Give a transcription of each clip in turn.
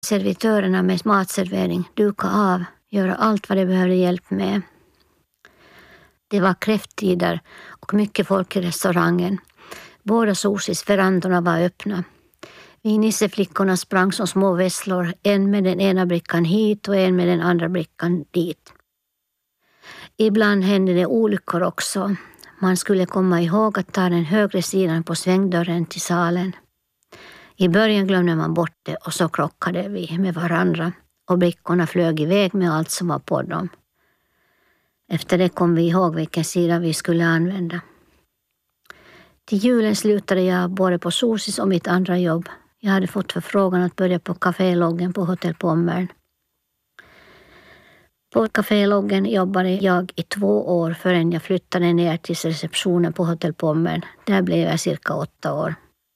servitörerna med matservering, duka av, göra allt vad de behövde hjälp med. Det var kräfttider och mycket folk i restaurangen. Båda Sosis verandorna var öppna. Vi nisseflickorna sprang som små vesslor, en med den ena brickan hit och en med den andra brickan dit. Ibland hände det olyckor också. Man skulle komma ihåg att ta den högre sidan på svängdörren till salen. I början glömde man bort det och så krockade vi med varandra och brickorna flög iväg med allt som var på dem. Efter det kom vi ihåg vilken sida vi skulle använda. Till julen slutade jag både på Sosis och mitt andra jobb. Jag hade fått förfrågan att börja på Café-loggen på Hotell Pommern. På Café-loggen jobbade jag i 2 år förrän jag flyttade ner till receptionen på Hotell Pommern. Där blev jag cirka 8 år.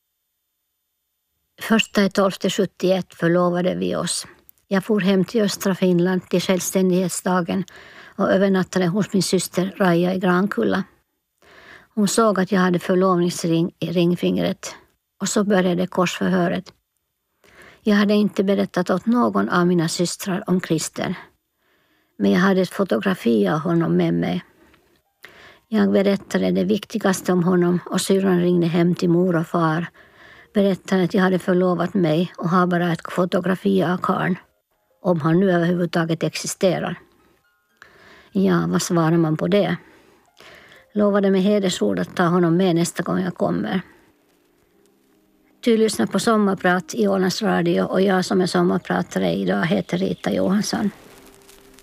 1.12.71 förlovade vi oss. Jag for hem till östra Finland till självständighetsdagen och övernattade hos min syster Raja i Grankulla. Hon såg att jag hade förlovningsring i ringfingret och så började korsförhöret. Jag hade inte berättat åt någon av mina systrar om Christer. Men jag hade ett fotografi av honom med mig. Jag berättade det viktigaste om honom och syrran ringde hem till mor och far. Berättade att jag hade förlovat mig och har bara ett fotografi av karln. Om han nu överhuvudtaget existerar. Ja, vad svarar man på det? Lovade med hedersord att ta honom med nästa gång jag kommer. Du lyssnar på Sommarprat i Ålands Radio och jag som är sommarpratare idag heter Rita Johansson.